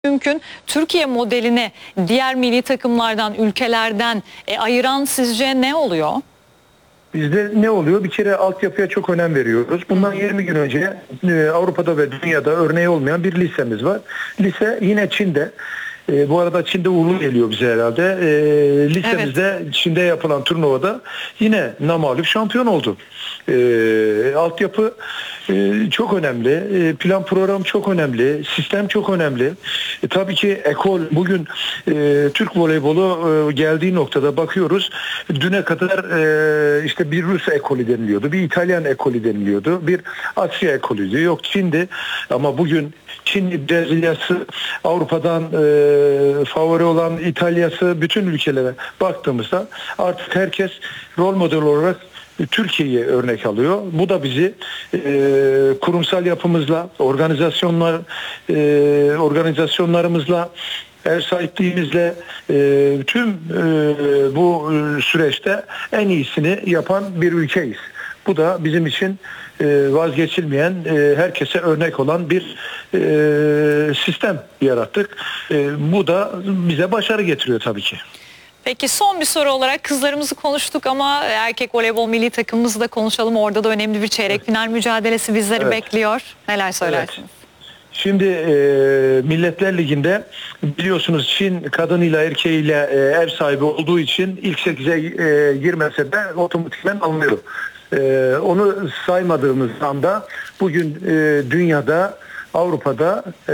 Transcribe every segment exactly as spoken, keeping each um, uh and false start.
mümkün. Türkiye modelini diğer milli takımlardan, ülkelerden e, ayıran sizce ne oluyor? Bizde ne oluyor? Bir kere altyapıya çok önem veriyoruz. Bundan yirmi gün önce e, Avrupa'da ve dünyada örneği olmayan bir lisemiz var. Lise yine Çin'de. E, bu arada Çin'de uğurlu geliyor bize herhalde. E, lisemizde evet. Çin'de yapılan turnuvada yine namağlup şampiyon oldu. E, altyapı e, çok önemli. E, plan program çok önemli. Sistem çok önemli. E, tabii ki ekol bugün e, Türk voleybolu e, geldiği noktada bakıyoruz. Düne kadar e, işte bir Rus ekolü deniliyordu. Bir İtalyan ekolü deniliyordu. Bir Asya ekolüydü. Yok Çin'di. Ama bugün Çin, Brezilya'sı, Avrupa'dan e, favori olan İtalya'sı, bütün ülkelere baktığımızda artık herkes rol model olarak Türkiye'yi örnek alıyor. Bu da bizi e, kurumsal yapımızla, organizasyonlar, e, organizasyonlarımızla, ev sahipliğimizle e, tüm e, bu süreçte en iyisini yapan bir ülkeyiz. Bu da bizim için e, vazgeçilmeyen, e, herkese örnek olan bir e, sistem yarattık. E, bu da bize başarı getiriyor tabii ki. Peki son bir soru olarak kızlarımızı konuştuk ama erkek voleybol milli takımımızı da konuşalım. Orada da önemli bir çeyrek evet. final mücadelesi bizleri evet. bekliyor. Neler söylersiniz? Evet. Şimdi e, Milletler Ligi'nde biliyorsunuz Çin kadınıyla erkeğiyle e, ev sahibi olduğu için ilk sekize e, girmese de otomatikman alınıyor. E, onu saymadığımız anda bugün e, dünyada, Avrupa'da e,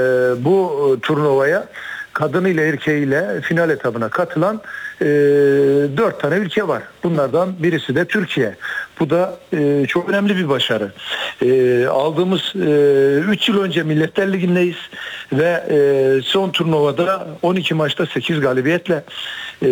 bu turnuvaya kadınıyla erkeğiyle final etabına katılan e, dört tane ülke var. Bunlardan birisi de Türkiye. Bu da e, çok önemli bir başarı. E, aldığımız üç yıl önce Milletler Ligi'ndeyiz ve e, son turnuvada on iki maçta sekiz galibiyetle e,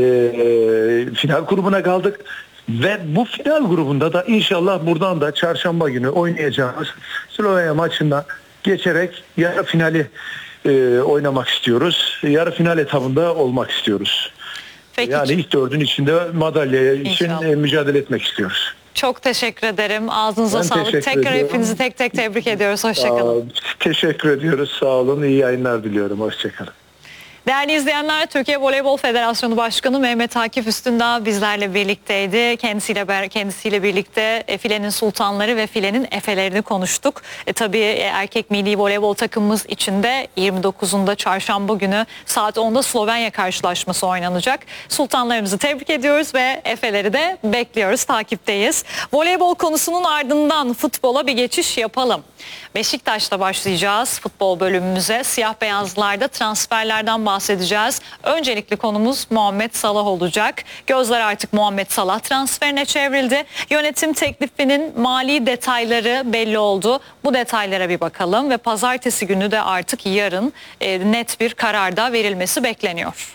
final grubuna kaldık. Ve bu final grubunda da inşallah buradan da çarşamba günü oynayacağımız Slovenya maçına geçerek yarı finali e, oynamak istiyoruz. Yarı final etabında olmak istiyoruz. Peki. Yani ilk dördün içinde madalya için e, mücadele etmek istiyoruz. Çok teşekkür ederim. Ağzınıza ben sağlık. Tekrar ediyorum. Hepinizi tek tek tebrik ediyoruz. Hoşçakalın. Teşekkür ediyoruz. Sağ olun. İyi yayınlar diliyorum. Hoşçakalın. Değerli izleyenler, Türkiye Voleybol Federasyonu Başkanı Mehmet Akif Üstündağ bizlerle birlikteydi. Kendisiyle kendisiyle birlikte e, filenin sultanları ve filenin efelerini konuştuk. E, tabii erkek milli voleybol takımımız için de yirmi dokuzunda çarşamba günü saat onda Slovenya karşılaşması oynanacak. Sultanlarımızı tebrik ediyoruz ve efeleri de bekliyoruz, takipteyiz. Voleybol konusunun ardından futbola bir geçiş yapalım. Beşiktaş'ta başlayacağız futbol bölümümüze. Siyah beyazlarda transferlerden bahsedeceğiz. Öncelikli konumuz Muhammed Salah olacak. Gözler artık Muhammed Salah transferine çevrildi. Yönetim teklifinin mali detayları belli oldu. Bu detaylara bir bakalım ve pazartesi günü de artık yarın e, net bir kararda verilmesi bekleniyor.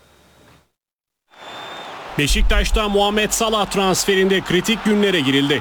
Beşiktaş'ta Muhammed Salah transferinde kritik günlere girildi.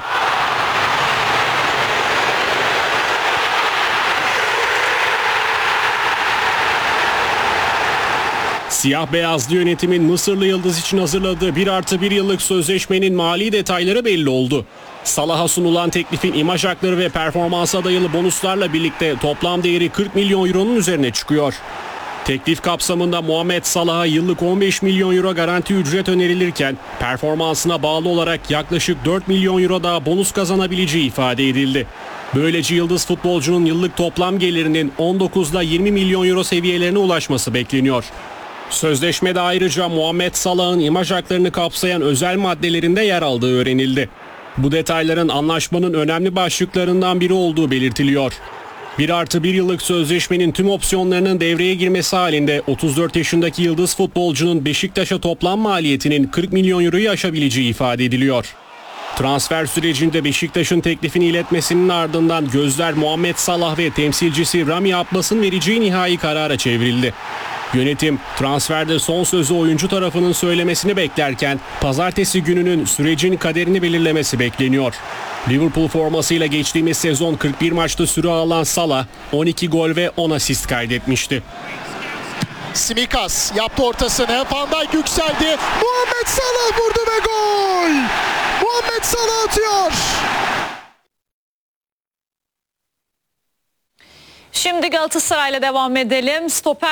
Siyah beyazlı yönetimin Mısırlı Yıldız için hazırladığı bir artı bir yıllık sözleşmenin mali detayları belli oldu. Salah'a sunulan teklifin imaj hakları ve performansa dayalı bonuslarla birlikte toplam değeri kırk milyon euronun üzerine çıkıyor. Teklif kapsamında Muhammed Salah'a yıllık on beş milyon euro garanti ücret önerilirken performansına bağlı olarak yaklaşık dört milyon euro daha bonus kazanabileceği ifade edildi. Böylece yıldız futbolcunun yıllık toplam gelirinin on dokuzla yirmi milyon euro seviyelerine ulaşması bekleniyor. Sözleşmede ayrıca Muhammed Salah'ın imaj haklarını kapsayan özel maddelerinde yer aldığı öğrenildi. Bu detayların anlaşmanın önemli başlıklarından biri olduğu belirtiliyor. bir artı bir yıllık sözleşmenin tüm opsiyonlarının devreye girmesi halinde otuz dört yaşındaki yıldız futbolcunun Beşiktaş'a toplam maliyetinin kırk milyon euroyu aşabileceği ifade ediliyor. Transfer sürecinde Beşiktaş'ın teklifini iletmesinin ardından gözler Muhammed Salah ve temsilcisi Rami Abbas'ın vereceği nihai karara çevrildi. Yönetim transferde son sözü oyuncu tarafının söylemesini beklerken pazartesi gününün sürecin kaderini belirlemesi bekleniyor. Liverpool formasıyla geçtiğimiz sezon kırk bir maçta süre alan Salah on iki gol ve on asist kaydetmişti. Simikas yaptı ortasını. Van Dijk yükseldi. Muhammed Salah vurdu ve gol! Muhammed Salah atıyor. Şimdi Galatasaray'la devam edelim. Stoper